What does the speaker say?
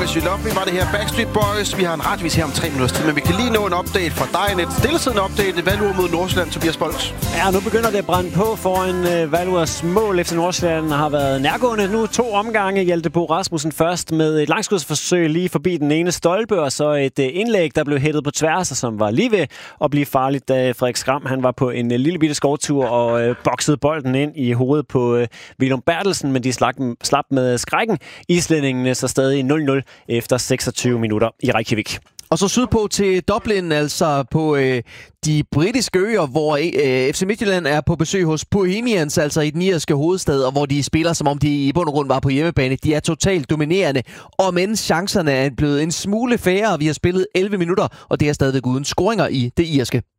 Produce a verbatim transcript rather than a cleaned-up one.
Boys, You Love Me var det her. Backstreet Boys. Vi har en retvis her om tre minutter tid, men vi kan lige nå en update fra dig. Et stillesiddende update. Valur mod Nordsjælland, Tobias Bols. Ja, nu begynder det at brænde på foran uh, Valurs mål. Efter Nordsjælland har været nærgående. Nu to omgange. Hjalte Bo Rasmussen først med et langskudsforsøg lige forbi den ene stolpe, og så et uh, indlæg, der blev hættet på tværs, og som var lige ved at blive farligt, da Frederik Skram han var på en uh, lille bitte skovtur og uh, boksede bolden ind i hovedet på uh, Willum Bertelsen, men de slap, slap med skrækken. Islændingene så stadig nul nul efter seksogtyve minutter i Reykjavik. Og så sydpå til Dublin, altså på øh, de britiske øer, hvor øh, F C Midtjylland er på besøg hos Bohemians, altså i den irske hovedstad, og hvor de spiller, som om de i bund og grund var på hjemmebane. De er totalt dominerende, og mens chancerne er blevet en smule færre. Vi har spillet elleve minutter, og det er stadigvæk uden scoringer i det irske.